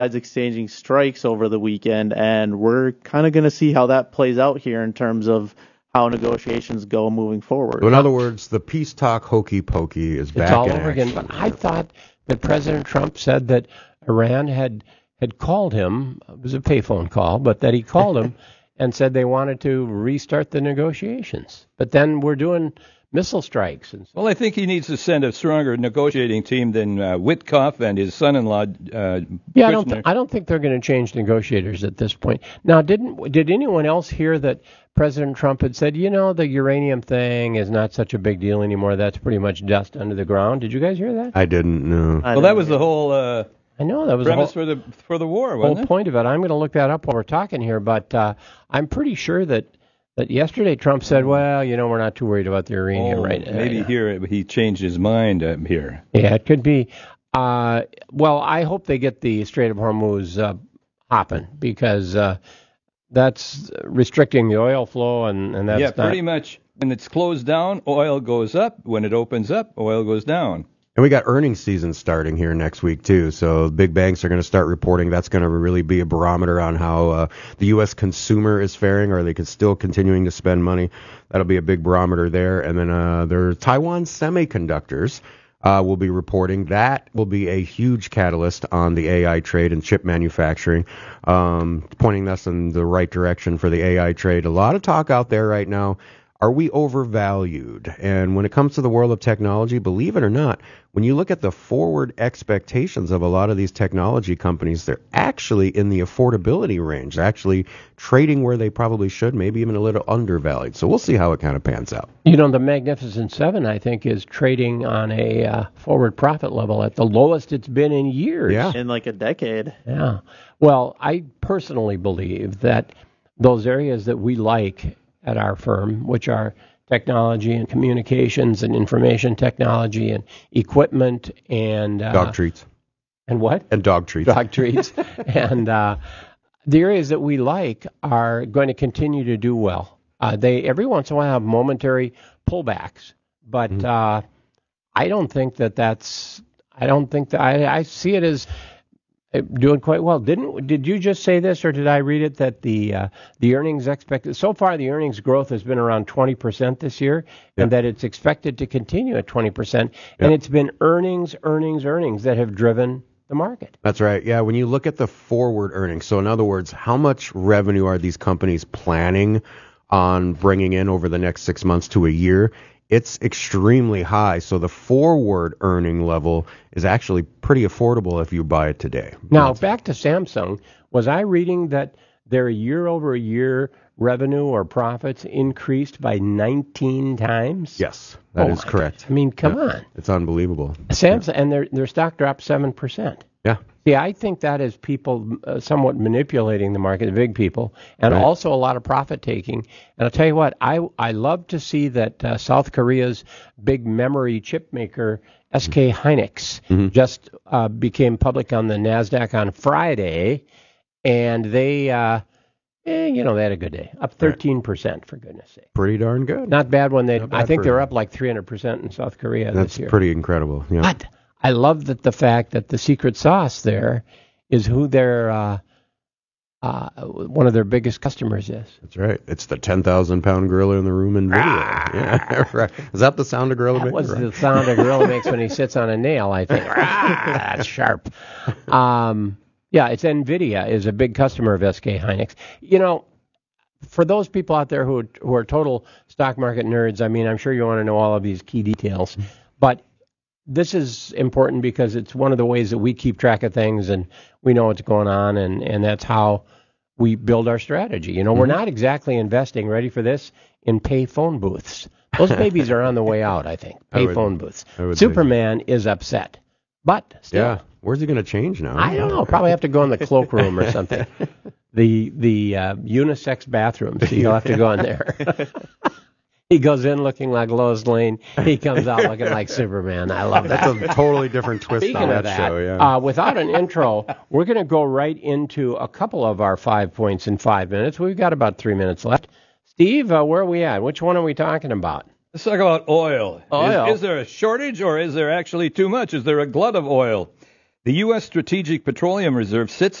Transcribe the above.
sides exchanging strikes over the weekend, and we're kind of going to see how that plays out here in terms of how negotiations go moving forward. So in other words, the peace talk hokey pokey is back It's all in over action. again. But I thought that President Trump said that Iran had called him. It was a payphone call, but that he called him and said they wanted to restart the negotiations. But then we're doing missile strikes. And Well, I think he needs to send a stronger negotiating team than Witkoff and his son-in-law. yeah, I don't think they're going to change negotiators at this point. Now, did anyone else hear that President Trump had said, the uranium thing is not such a big deal anymore. That's pretty much dust under the ground. Did you guys hear that? I didn't know. Well, that was the whole I know that was premise the for the war, whole wasn't it? point of it. I'm going to look that up while we're talking here, but I'm pretty sure that yesterday Trump said, well, we're not too worried about the uranium right now. Maybe here he changed his mind here. Yeah, it could be. Well, I hope they get the Strait of Hormuz hopping because that's restricting the oil flow, and that's not... pretty much. When it's closed down, oil goes up. When it opens up, oil goes down. And we got earnings season starting here next week, too. So big banks are going to start reporting. That's going to really be a barometer on how the U.S. consumer is faring. Are they still continuing to spend money? That'll be a big barometer there. And then their Taiwan Semiconductors will be reporting. That will be a huge catalyst on the AI trade and chip manufacturing, pointing us in the right direction for the AI trade. A lot of talk out there right now. Are we overvalued? And when it comes to the world of technology, believe it or not, when you look at the forward expectations of a lot of these technology companies, they're actually in the affordability range, actually trading where they probably should, maybe even a little undervalued. So we'll see how it kind of pans out. The Magnificent Seven, I think, is trading on a forward profit level at the lowest it's been in years. Yeah. In like a decade. Yeah. Well, I personally believe that those areas that we like at our firm, which are technology and communications and information technology and equipment and Dog treats. And what? And dog treats. Dog treats. And the areas that we like are going to continue to do well. They every once in a while have momentary pullbacks, but I don't think that's. I don't think that I see it as doing quite well. Did you just say this, or did I read it that the earnings expected so far the earnings growth has been around 20% this year, and that it's expected to continue at 20%, and it's been earnings that have driven the market. That's right. Yeah, when you look at the forward earnings, so in other words, how much revenue are these companies planning on bringing in over the next 6 months to a year? It's extremely high. So the forward earning level is actually pretty affordable if you buy it today. Now, back to Samsung. Was I reading that their year-over-year revenue or profits increased by 19 times? Yes, that is correct. I mean, come on. It's unbelievable. Samsung, and their stock dropped 7%. Yeah. See, I think that is people somewhat manipulating the market, the big people, and also a lot of profit taking. And I'll tell you what, I love to see that South Korea's big memory chip maker, SK Hynix, just became public on the NASDAQ on Friday, and they, they had a good day, up 13%, for goodness sake. Pretty darn good. Not bad when I think they were up like 300% in South Korea That's this year. pretty incredible. Yeah. But I love the fact that the secret sauce there is who their one of their biggest customers is. That's right. It's the 10,000-pound gorilla in the room in video. Yeah, right. Is that the sound a gorilla makes? That was the sound a gorilla makes when he sits on a nail, I think. That's sharp. Yeah, it's NVIDIA is a big customer of SK Hynix. For those people out there who are total stock market nerds, I mean, I'm sure you want to know all of these key details, but this is important because it's one of the ways that we keep track of things and we know what's going on, and that's how we build our strategy. We're not exactly investing, ready for this, in pay phone booths. Those babies are on the way out, I think, phone booths. Superman is upset, but still. Yeah, where's he going to change now? I don't know. Probably have to go in the cloakroom or something. The unisex bathroom, so you'll have to go in there. He goes in looking like Lois Lane. He comes out looking like Superman. I love that. That's a totally different twist Speaking on of that show. Yeah. Without an intro, we're going to go right into a couple of our 5 points in 5 minutes. We've got about 3 minutes left. Steve, where are we at? Which one are we talking about? Let's talk about oil. Oil. Is there a shortage or is there actually too much? Is there a glut of oil? The U.S. Strategic Petroleum Reserve sits